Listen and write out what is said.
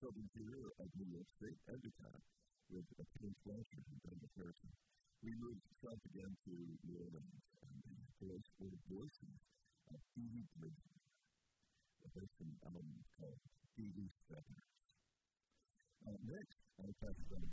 southern tier of New York State at the time with a Penn Fletcher and David Harrison. We moved south again to New Orleans and the voice for the voices of Phoebe Bridgers, a person called Phoebe Stephens. Next, our pastor